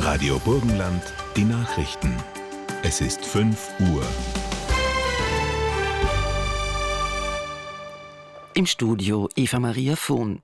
Radio Burgenland, die Nachrichten. Es ist 5 Uhr. Im Studio Eva-Maria Vohn.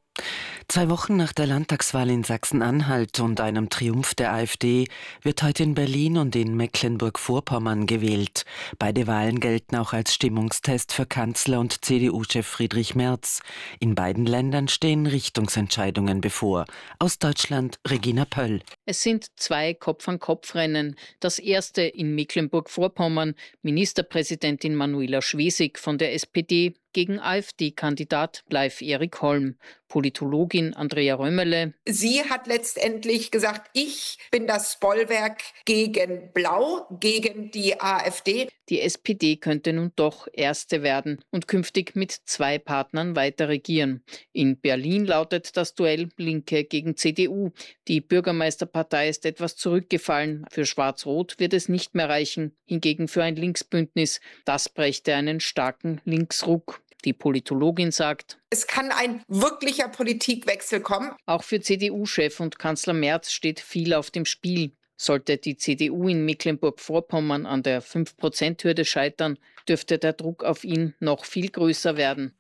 2 Wochen nach der Landtagswahl in Sachsen-Anhalt und einem Triumph der AfD wird heute in Berlin und in Mecklenburg-Vorpommern gewählt. Beide Wahlen gelten auch als Stimmungstest für Kanzler und CDU-Chef Friedrich Merz. In beiden Ländern stehen Richtungsentscheidungen bevor. Aus Deutschland Regina Pöll. Es sind 2 Kopf-an-Kopf-Rennen. Das erste in Mecklenburg-Vorpommern. Ministerpräsidentin Manuela Schwesig von der SPD gegen AfD-Kandidat Leif Erik Holm. Politologin Andrea Römerle. Sie hat letztendlich gesagt, ich bin das Bollwerk gegen Blau, gegen die AfD. Die SPD könnte nun doch Erste werden und künftig mit 2 Partnern weiter regieren. In Berlin lautet das Duell Linke gegen CDU. Die Bürgermeisterpartei ist etwas zurückgefallen. Für Schwarz-Rot wird es nicht mehr reichen. Hingegen für ein Linksbündnis. Das brächte einen starken Linksruck. Die Politologin sagt, es kann ein wirklicher Politikwechsel kommen. Auch für CDU-Chef und Kanzler Merz steht viel auf dem Spiel. Sollte die CDU in Mecklenburg-Vorpommern an der 5%-Hürde scheitern, dürfte der Druck auf ihn noch viel größer werden.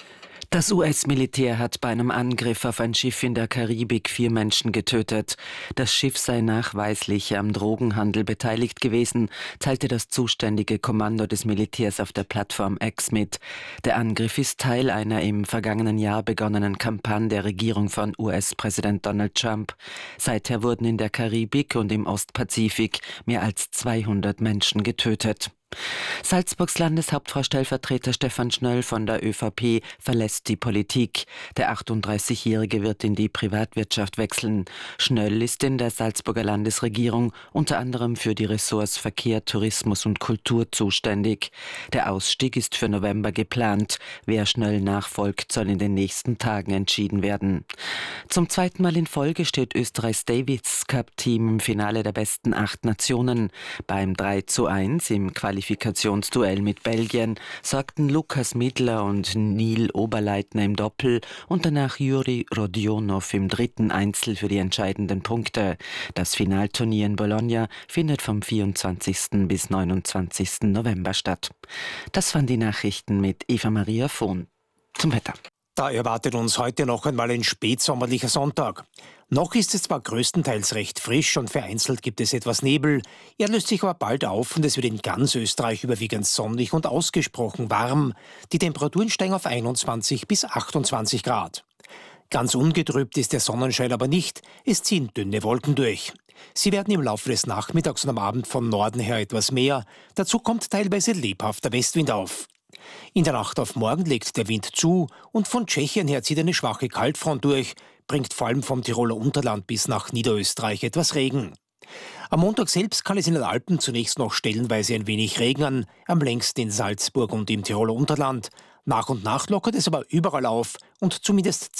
Das US-Militär hat bei einem Angriff auf ein Schiff in der Karibik 4 Menschen getötet. Das Schiff sei nachweislich am Drogenhandel beteiligt gewesen, teilte das zuständige Kommando des Militärs auf der Plattform X mit. Der Angriff ist Teil einer im vergangenen Jahr begonnenen Kampagne der Regierung von US-Präsident Donald Trump. Seither wurden in der Karibik und im Ostpazifik mehr als 200 Menschen getötet. Salzburgs Landeshauptfrau-Stellvertreter Stefan Schnöll von der ÖVP verlässt die Politik. Der 38-Jährige wird in die Privatwirtschaft wechseln. Schnöll ist in der Salzburger Landesregierung unter anderem für die Ressorts Verkehr, Tourismus und Kultur zuständig. Der Ausstieg ist für November geplant. Wer Schnöll nachfolgt, soll in den nächsten Tagen entschieden werden. Zum 2. Mal in Folge steht Österreichs Davis Cup-Team im Finale der besten 8 Nationen. Beim 3:1 im Qualifikationsduell mit Belgien sorgten Lukas Midler und Neil Oberleitner im Doppel und danach Juri Rodionov im 3. Einzel für die entscheidenden Punkte. Das Finalturnier in Bologna findet vom 24. bis 29. November statt. Das waren die Nachrichten mit Eva-Maria Vohn. Zum Wetter. Da erwartet uns heute noch einmal ein spätsommerlicher Sonntag. Noch ist es zwar größtenteils recht frisch und vereinzelt gibt es etwas Nebel. Er löst sich aber bald auf und es wird in ganz Österreich überwiegend sonnig und ausgesprochen warm. Die Temperaturen steigen auf 21 bis 28 Grad. Ganz ungetrübt ist der Sonnenschein aber nicht. Es ziehen dünne Wolken durch. Sie werden im Laufe des Nachmittags und am Abend von Norden her etwas mehr. Dazu kommt teilweise lebhafter Westwind auf. In der Nacht auf morgen legt der Wind zu und von Tschechien her zieht eine schwache Kaltfront durch, bringt vor allem vom Tiroler Unterland bis nach Niederösterreich etwas Regen. Am Montag selbst kann es in den Alpen zunächst noch stellenweise ein wenig regnen, am längsten in Salzburg und im Tiroler Unterland. Nach und nach lockert es aber überall auf und zumindest